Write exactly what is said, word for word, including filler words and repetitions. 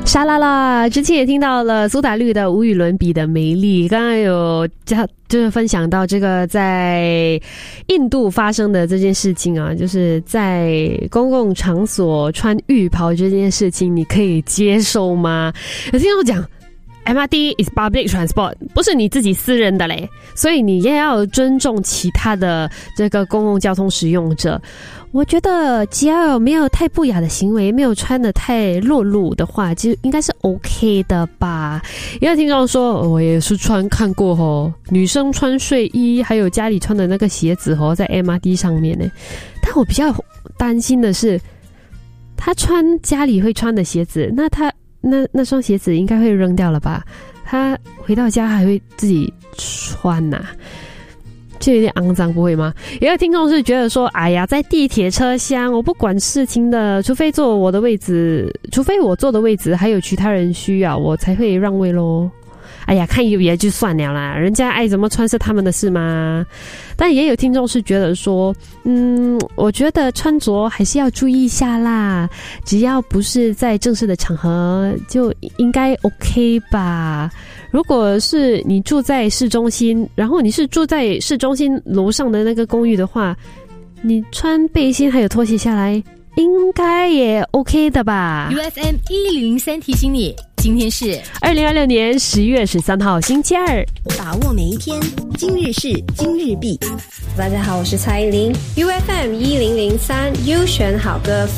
沙拉啦，之前也听到了苏打绿的无与伦比的美丽，刚刚有就是分享到这个在印度发生的这件事情啊，就是在公共场所穿浴袍这件事情，你可以接受吗？有听众讲M R T is public transport， 不是你自己私人的嘞，所以你也要尊重其他的这个公共交通使用者。我觉得只要没有太不雅的行为，没有穿得太裸露的话，就应该是 OK 的吧。也有听众说，我也是穿看过哦，女生穿睡衣还有家里穿的那个鞋子哦，在 M R T 上面呢。但我比较担心的是，他穿家里会穿的鞋子，那他那那双鞋子应该会扔掉了吧？他回到家还会自己穿啊？就有点肮脏，不会吗？有的听众是觉得说，哎呀，在地铁车厢，我不管事情的，除非坐我的位置，除非我坐的位置还有其他人需要，我才会让位咯。哎呀，看有别就算了啦，人家爱怎么穿是他们的事嘛。但也有听众是觉得说，嗯，我觉得穿着还是要注意一下啦，只要不是在正式的场合，就应该 OK 吧。如果是你住在市中心，然后你是住在市中心楼上的那个公寓的话，你穿背心还有拖鞋下来，应该也 OK 的吧。 U F M 一零零三提醒你，今天是二零二六年十月十三号星期二， 把握每一天，今日事今日毕。大家好，我是蔡依林。U F M 一零零三优选好歌